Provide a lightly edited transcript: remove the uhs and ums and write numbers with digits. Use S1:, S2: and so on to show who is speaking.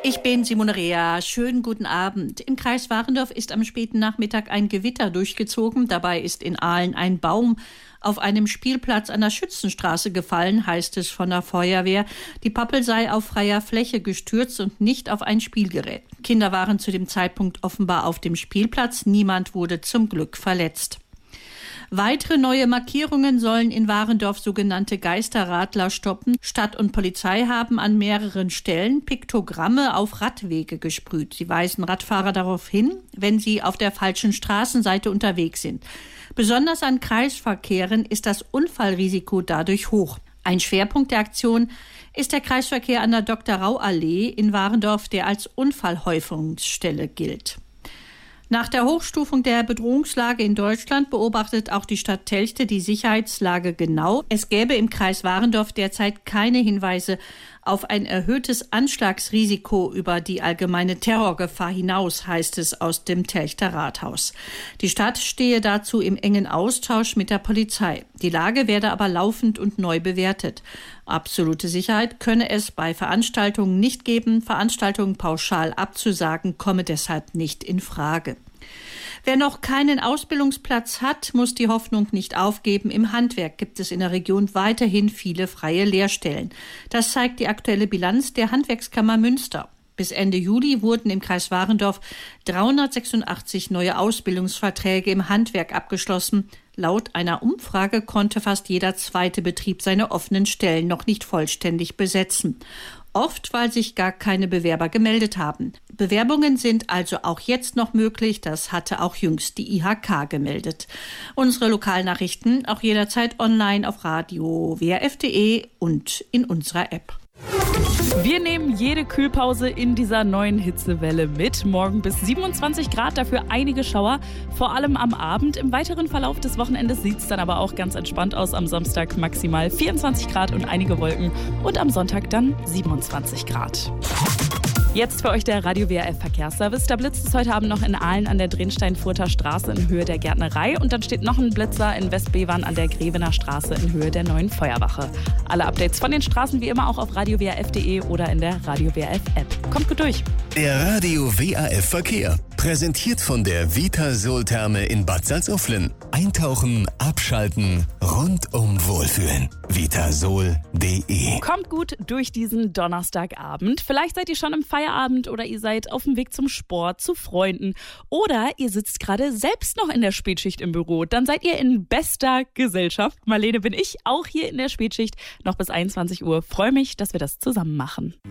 S1: Ich bin Simone Rea. Schönen guten Abend. Im Kreis Warendorf ist am späten Nachmittag ein Gewitter durchgezogen. Dabei ist in Ahlen ein Baum auf einem Spielplatz an der Schützenstraße gefallen, heißt es von der Feuerwehr. Die Pappel sei auf freier Fläche gestürzt und nicht auf ein Spielgerät. Kinder waren zu dem Zeitpunkt offenbar auf dem Spielplatz. Niemand wurde zum Glück verletzt. Weitere neue Markierungen sollen in Warendorf sogenannte Geisterradler stoppen. Stadt und Polizei haben an mehreren Stellen Piktogramme auf Radwege gesprüht. Sie weisen Radfahrer darauf hin, wenn sie auf der falschen Straßenseite unterwegs sind. Besonders an Kreisverkehren ist das Unfallrisiko dadurch hoch. Ein Schwerpunkt der Aktion ist der Kreisverkehr an der Dr.-Rau-Allee in Warendorf, der als Unfallhäufungsstelle gilt. Nach der Hochstufung der Bedrohungslage in Deutschland beobachtet auch die Stadt Telchte die Sicherheitslage genau. Es gäbe im Kreis Warendorf derzeit keine Hinweise auf ein erhöhtes Anschlagsrisiko über die allgemeine Terrorgefahr hinaus, heißt es aus dem Telchter Rathaus. Die Stadt stehe dazu im engen Austausch mit der Polizei. Die Lage werde aber laufend und neu bewertet. Absolute Sicherheit könne es bei Veranstaltungen nicht geben. Veranstaltungen pauschal abzusagen, komme deshalb nicht in Frage. Wer noch keinen Ausbildungsplatz hat, muss die Hoffnung nicht aufgeben. Im Handwerk gibt es in der Region weiterhin viele freie Lehrstellen. Das zeigt die aktuelle Bilanz der Handwerkskammer Münster. Bis Ende Juli wurden im Kreis Warendorf 386 neue Ausbildungsverträge im Handwerk abgeschlossen. Laut einer Umfrage konnte fast jeder zweite Betrieb seine offenen Stellen noch nicht vollständig besetzen. Oft, weil sich gar keine Bewerber gemeldet haben. Bewerbungen sind also auch jetzt noch möglich. Das hatte auch jüngst die IHK gemeldet. Unsere Lokalnachrichten auch jederzeit online auf Radio WRF.de und in unserer App.
S2: Wir nehmen jede Kühlpause in dieser neuen Hitzewelle mit. Morgen bis 27 Grad, dafür einige Schauer, vor allem am Abend. Im weiteren Verlauf des Wochenendes sieht es dann aber auch ganz entspannt aus. Am Samstag maximal 24 Grad und einige Wolken und am Sonntag dann 27 Grad. Jetzt für euch der Radio WRF Verkehrsservice. Da blitzt es heute Abend noch in Ahlen an der Drenstein-Furter Straße in Höhe der Gärtnerei. Und dann steht noch ein Blitzer in Westbevern an der Grevener Straße in Höhe der neuen Feuerwache. Alle Updates von den Straßen wie immer auch auf radiowrf.de oder in der Radio WRF App. Kommt gut durch.
S3: Der Radio WRF Verkehr. Präsentiert von der Vitasol-Therme in Bad Salzuflen. Eintauchen, abschalten, rundum wohlfühlen. Vitasol.de.
S2: Kommt gut durch diesen Donnerstagabend. Vielleicht seid ihr schon im Feierabend oder ihr seid auf dem Weg zum Sport, zu Freunden. Oder ihr sitzt gerade selbst noch in der Spätschicht im Büro. Dann seid ihr in bester Gesellschaft. Marlene bin ich auch hier in der Spätschicht noch bis 21 Uhr. Freue mich, dass wir das zusammen machen.